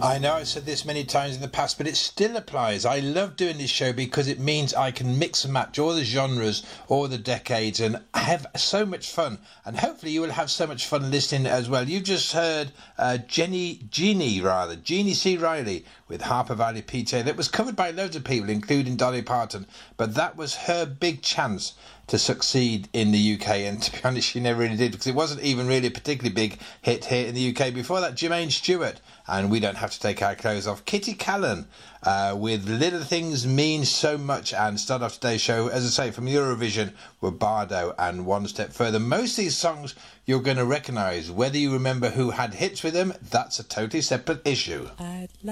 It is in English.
I know I've said this many times in the past, but it still applies. I love doing this show because it means I can mix and match all the genres, all the decades, and have so much fun. And hopefully you will have so much fun listening as well. You just heard Jeannie C. Riley with Harper Valley PTA. That was covered by loads of people, including Dolly Parton. But that was her big chance to succeed in the UK, and to be honest, she never really did, because it wasn't even really a particularly big hit here in the UK. Before that, Jermaine Stewart and We Don't Have to Take Our Clothes Off. Kitty Callan with Little Things Mean So Much, and start off today's show, as I say, from Eurovision with Bardo and One Step Further. Most of these songs you're going to recognise. Whether you remember who had hits with them, that's a totally separate issue.